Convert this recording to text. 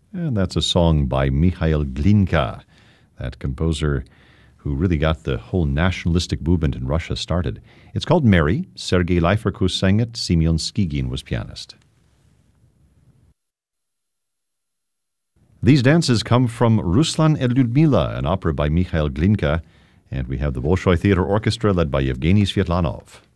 And that's a song by Mikhail Glinka, that composer who really got the whole nationalistic movement in Russia started. It's called Mary. Sergei Leiferkus sang it. Simeon Skigin was pianist. These dances come from Ruslan and Lyudmila, an opera by Mikhail Glinka, and we have the Bolshoi Theater Orchestra led by Yevgeny Svetlanov.